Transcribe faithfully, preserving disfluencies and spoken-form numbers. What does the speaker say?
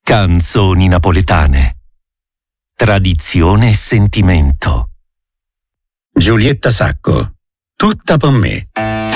Canzoni napoletane. Tradizione e sentimento. Giulietta Sacco, tutta per me.